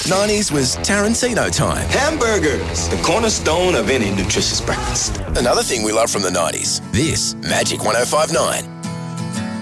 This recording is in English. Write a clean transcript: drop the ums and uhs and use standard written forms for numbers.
90s was Tarantino time. Hamburgers, the cornerstone of any nutritious breakfast. Another thing we love from the 90s. This, Magic 105.9.